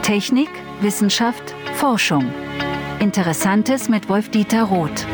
Technik, Wissenschaft, Forschung. Interessantes mit Wolf-Dieter Roth.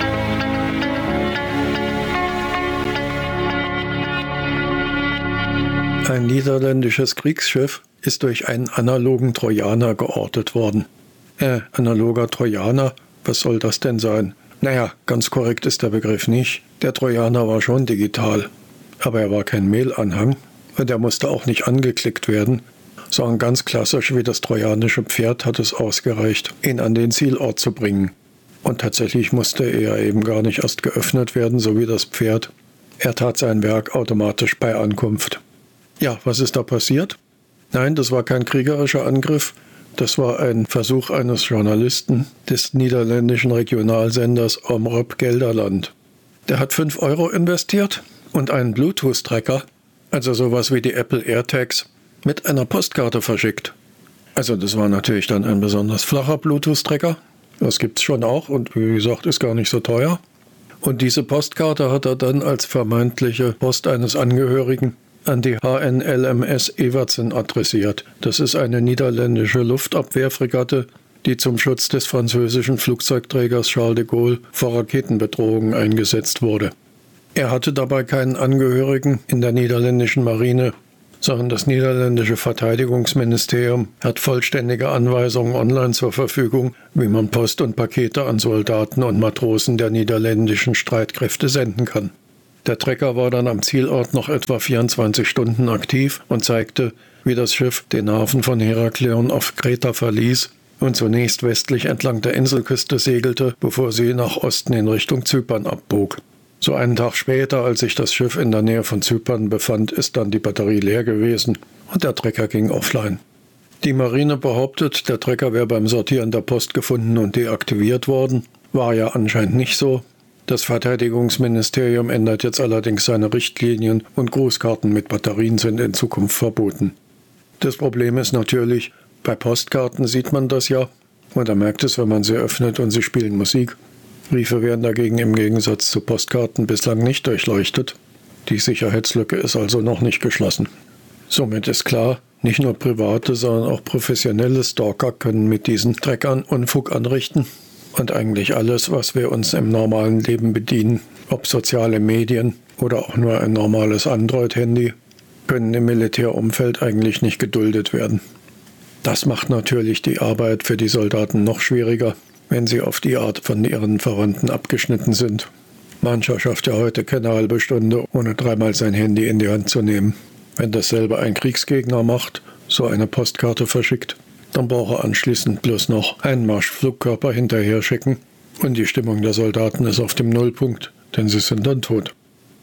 Ein niederländisches Kriegsschiff ist durch einen analogen Trojaner geortet worden. Analoger Trojaner? Was soll das denn sein? Naja, ganz korrekt ist der Begriff nicht. Der Trojaner war schon digital, aber er war kein Mailanhang und er musste auch nicht angeklickt werden, sondern ganz klassisch wie das trojanische Pferd hat es ausgereicht, ihn an den Zielort zu bringen. Und tatsächlich musste er eben gar nicht erst geöffnet werden, so wie das Pferd. Er tat sein Werk automatisch bei Ankunft. Ja, was ist da passiert? Nein, das war kein kriegerischer Angriff. Das war ein Versuch eines Journalisten des niederländischen Regionalsenders Omroep Gelderland. Der hat 5 € investiert und einen Bluetooth-Tracker, also sowas wie die Apple AirTags, mit einer Postkarte verschickt. Also das war natürlich dann ein besonders flacher Bluetooth-Tracker. Das gibt's schon auch und wie gesagt, ist gar nicht so teuer. Und diese Postkarte hat er dann als vermeintliche Post eines Angehörigen an die HNLMS Evertsen adressiert. Das ist eine niederländische Luftabwehrfregatte, die zum Schutz des französischen Flugzeugträgers Charles de Gaulle vor Raketenbedrohungen eingesetzt wurde. Er hatte dabei keinen Angehörigen in der niederländischen Marine, sondern das niederländische Verteidigungsministerium hat vollständige Anweisungen online zur Verfügung, wie man Post und Pakete an Soldaten und Matrosen der niederländischen Streitkräfte senden kann. Der Tracker war dann am Zielort noch etwa 24 Stunden aktiv und zeigte, wie das Schiff den Hafen von Heraklion auf Kreta verließ und zunächst westlich entlang der Inselküste segelte, bevor sie nach Osten in Richtung Zypern abbog. So einen Tag später, als sich das Schiff in der Nähe von Zypern befand, ist dann die Batterie leer gewesen und der Tracker ging offline. Die Marine behauptet, der Tracker wäre beim Sortieren der Post gefunden und deaktiviert worden. War ja anscheinend nicht so. Das Verteidigungsministerium ändert jetzt allerdings seine Richtlinien und Grußkarten mit Batterien sind in Zukunft verboten. Das Problem ist natürlich, bei Postkarten sieht man das ja und man merkt es, wenn man sie öffnet und sie spielen Musik. Briefe werden dagegen im Gegensatz zu Postkarten bislang nicht durchleuchtet. Die Sicherheitslücke ist also noch nicht geschlossen. Somit ist klar, nicht nur private, sondern auch professionelle Stalker können mit diesen Trackern Unfug anrichten. Und eigentlich alles, was wir uns im normalen Leben bedienen, ob soziale Medien oder auch nur ein normales Android-Handy, können im Militärumfeld eigentlich nicht geduldet werden. Das macht natürlich die Arbeit für die Soldaten noch schwieriger, wenn sie auf die Art von ihren Verwandten abgeschnitten sind. Mancher schafft ja heute keine halbe Stunde, ohne dreimal sein Handy in die Hand zu nehmen. Wenn dasselbe ein Kriegsgegner macht, so eine Postkarte verschickt, dann braucht er anschließend bloß noch einen Marschflugkörper hinterher schicken und die Stimmung der Soldaten ist auf dem Nullpunkt, denn sie sind dann tot.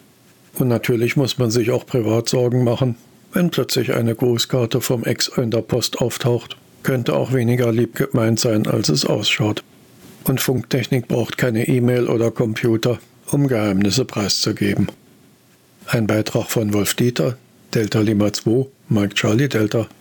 Und natürlich muss man sich auch privat Sorgen machen, wenn plötzlich eine Grußkarte vom Ex in der Post auftaucht. Könnte auch weniger lieb gemeint sein, als es ausschaut. Und Funktechnik braucht keine E-Mail oder Computer, um Geheimnisse preiszugeben. Ein Beitrag von Wolf-Dieter, Delta Lima 2, Mike Charlie Delta.